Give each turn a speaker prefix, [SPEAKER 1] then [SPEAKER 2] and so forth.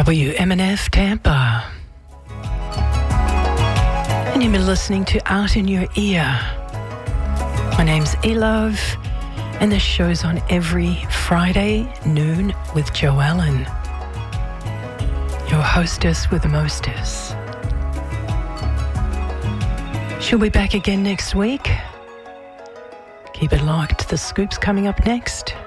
[SPEAKER 1] WMNF Tampa. And you've been listening to Art in Your Ear. My name's Elove, and this show's on every Friday noon with Jo Allen, your hostess with the mostess. She'll be back again next week. Keep it locked. The scoop's coming up next.